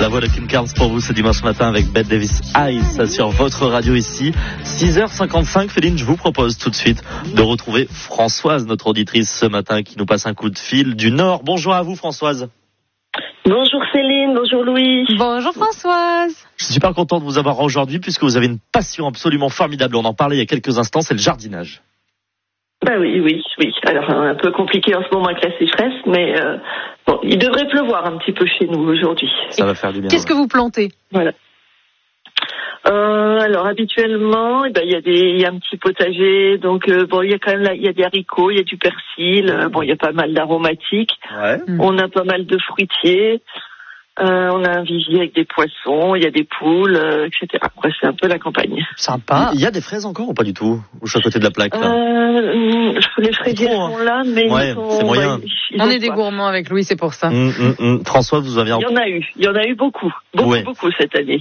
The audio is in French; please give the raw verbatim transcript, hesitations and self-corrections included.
La voix de Kim Carnes pour vous ce dimanche matin avec Bette Davis Ice sur votre radio ici. six heures cinquante-cinq, Féline, je vous propose tout de suite de retrouver Françoise, notre auditrice ce matin, qui nous passe un coup de fil du Nord. Bonjour à vous, Françoise. Bonjour Céline, bonjour Louis. Bonjour Françoise. Je suis super content de vous avoir aujourd'hui puisque vous avez une passion absolument formidable. On en parlait il y a quelques instants, c'est le jardinage. Bah oui, oui, oui. Alors un peu compliqué en ce moment avec la sécheresse, mais euh, bon, il devrait pleuvoir un petit peu chez nous aujourd'hui. Ça va faire du bien. Qu'est-ce que vous plantez ? Voilà. Euh, alors habituellement, eh ben il y a des, il y a un petit potager, donc euh, bon, il y a quand même là, il y a des haricots, il y a du persil, euh, bon, il y a pas mal d'aromatiques. Ouais. On a pas mal de fruitiers. Euh, on a un vivier avec des poissons, il y a des poules, euh, et cetera. Après, c'est un peu la campagne. Sympa. Il y a des fraises encore ou pas du tout ? Ou je suis à côté de la plaque là. Euh, les fraisiers Trop, hein. sont là, mais Ouais, ils sont, c'est moyen. ouais, ils On ont est des pas. gourmands avec Louis, c'est pour ça. Hum, hum, hum. François, vous avez un... Il y en a eu, il y en a eu beaucoup, beaucoup, Ouais. beaucoup cette année.